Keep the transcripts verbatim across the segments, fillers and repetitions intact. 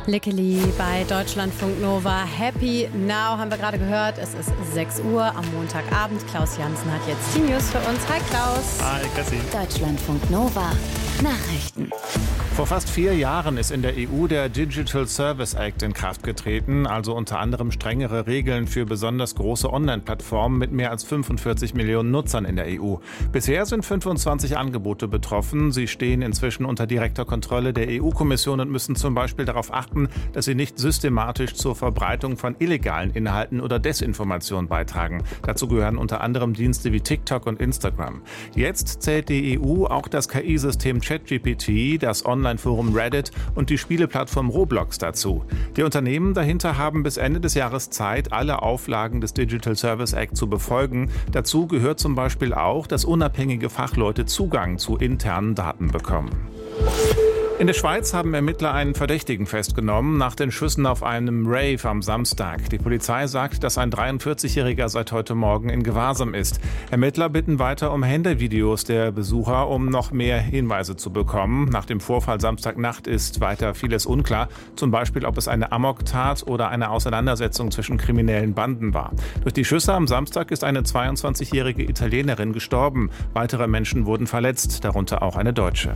Lickeli bei Deutschlandfunk Nova. Happy Now haben wir gerade gehört. Es ist sechs Uhr am Montagabend. Klaus Jansen hat jetzt die News für uns. Hi Klaus. Hi Cassie. Deutschlandfunk Nova. Nachrichten. Vor fast vier Jahren ist in der E U der Digital Service Act in Kraft getreten, also unter anderem strengere Regeln für besonders große Online-Plattformen mit mehr als fünfundvierzig Millionen Nutzern in der E U. Bisher sind fünfundzwanzig Angebote betroffen. Sie stehen inzwischen unter direkter Kontrolle der E U-Kommission und müssen zum Beispiel darauf achten, dass sie nicht systematisch zur Verbreitung von illegalen Inhalten oder Desinformation beitragen. Dazu gehören unter anderem Dienste wie TikTok und Instagram. Jetzt zählt die E U auch das K I-System ChatGPT, das Online-Forum Reddit und die Spieleplattform Roblox dazu. Die Unternehmen dahinter haben bis Ende des Jahres Zeit, alle Auflagen des Digital Service Act zu befolgen. Dazu gehört zum Beispiel auch, dass unabhängige Fachleute Zugang zu internen Daten bekommen. In der Schweiz haben Ermittler einen Verdächtigen festgenommen nach den Schüssen auf einem Rave am Samstag. Die Polizei sagt, dass ein dreiundvierzigjähriger seit heute Morgen in Gewahrsam ist. Ermittler bitten weiter um Handyvideos der Besucher, um noch mehr Hinweise zu bekommen. Nach dem Vorfall Samstagnacht ist weiter vieles unklar. Zum Beispiel, ob es eine Amoktat oder eine Auseinandersetzung zwischen kriminellen Banden war. Durch die Schüsse am Samstag ist eine zweiundzwanzigjährige Italienerin gestorben. Weitere Menschen wurden verletzt, darunter auch eine Deutsche.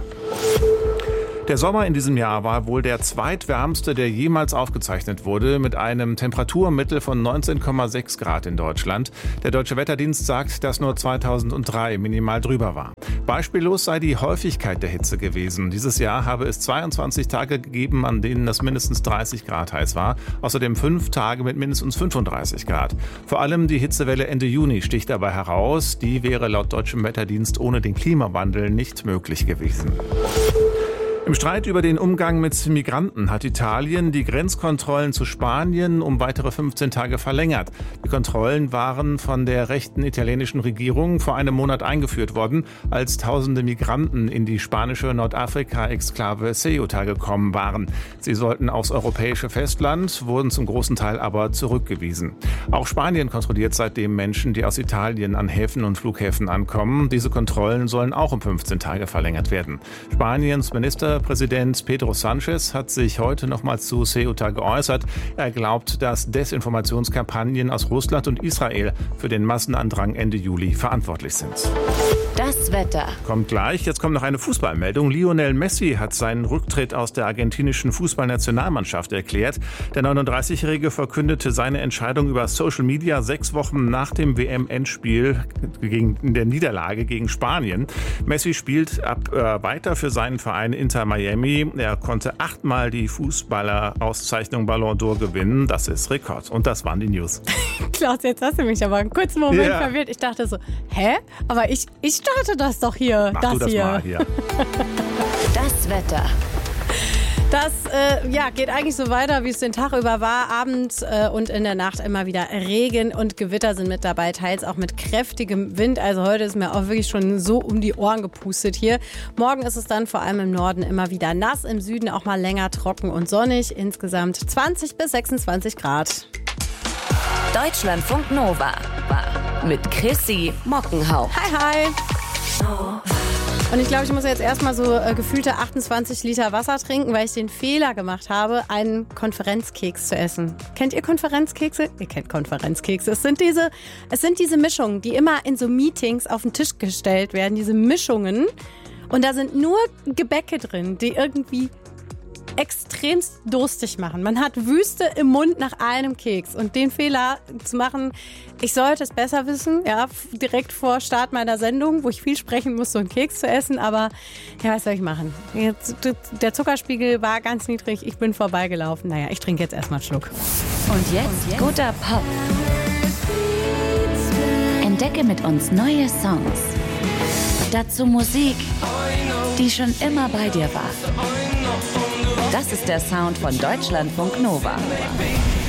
Der Sommer in diesem Jahr war wohl der zweitwärmste, der jemals aufgezeichnet wurde, mit einem Temperaturmittel von neunzehn Komma sechs Grad in Deutschland. Der Deutsche Wetterdienst sagt, dass nur zweitausenddrei minimal drüber war. Beispiellos sei die Häufigkeit der Hitze gewesen. Dieses Jahr habe es zweiundzwanzig Tage gegeben, an denen es mindestens dreißig Grad heiß war. Außerdem fünf Tage mit mindestens fünfunddreißig Grad. Vor allem die Hitzewelle Ende Juni sticht dabei heraus. Die wäre laut Deutschem Wetterdienst ohne den Klimawandel nicht möglich gewesen. Im Streit über den Umgang mit Migranten hat Italien die Grenzkontrollen zu Spanien um weitere fünfzehn Tage verlängert. Die Kontrollen waren von der rechten italienischen Regierung vor einem Monat eingeführt worden, als tausende Migranten in die spanische Nordafrika-Exklave Ceuta gekommen waren. Sie sollten aufs europäische Festland, wurden zum großen Teil aber zurückgewiesen. Auch Spanien kontrolliert seitdem Menschen, die aus Italien an Häfen und Flughäfen ankommen. Diese Kontrollen sollen auch um fünfzehn Tage verlängert werden. Spaniens Minister Präsident Pedro Sánchez hat sich heute nochmals zu Ceuta geäußert. Er glaubt, dass Desinformationskampagnen aus Russland und Israel für den Massenandrang Ende Juli verantwortlich sind. Das Wetter. Kommt gleich. Jetzt kommt noch eine Fußballmeldung. Lionel Messi hat seinen Rücktritt aus der argentinischen Fußballnationalmannschaft erklärt. Der neununddreißigjährige verkündete seine Entscheidung über Social Media sechs Wochen nach dem W M-Endspiel gegen in der Niederlage gegen Spanien. Messi spielt ab äh, weiter für seinen Verein Inter Miami. Er konnte achtmal die Fußballer-Auszeichnung Ballon d'Or gewinnen. Das ist Rekord. Und das waren die News. Klaus, jetzt hast du mich aber einen kurzen Moment Ja. verwirrt. Ich dachte so, hä? Aber ich, ich starte das doch hier. Mach das du das hier. mal hier. Das Wetter. Das äh, ja, geht eigentlich so weiter, wie es den Tag über war. Abends äh, und in der Nacht immer wieder Regen und Gewitter sind mit dabei, teils auch mit kräftigem Wind. Also heute ist mir auch wirklich schon so um die Ohren gepustet hier. Morgen ist es dann vor allem im Norden immer wieder nass, im Süden auch mal länger trocken und sonnig. Insgesamt zwanzig bis sechsundzwanzig Grad. Deutschlandfunk Nova. Mit Chrissy Mockenhaupt. Hi, hi. Und ich glaube, ich muss jetzt erstmal so äh, gefühlte achtundzwanzig Liter Wasser trinken, weil ich den Fehler gemacht habe, einen Konferenzkeks zu essen. Kennt ihr Konferenzkekse? Ihr kennt Konferenzkekse. Es sind diese, es sind diese Mischungen, die immer in so Meetings auf den Tisch gestellt werden. Diese Mischungen. Und da sind nur Gebäcke drin, die irgendwie extremst durstig machen. Man hat Wüste im Mund nach einem Keks. Und den Fehler zu machen, ich sollte es besser wissen, ja, direkt vor Start meiner Sendung, wo ich viel sprechen muss, so einen Keks zu essen. Aber ja, was soll ich machen? Jetzt, der Zuckerspiegel war ganz niedrig, ich bin vorbeigelaufen. Naja, ich trinke jetzt erstmal einen Schluck. Und jetzt guter Pop. Entdecke mit uns neue Songs. Dazu Musik, die schon immer bei dir war. Das ist der Sound von Deutschlandfunk Nova.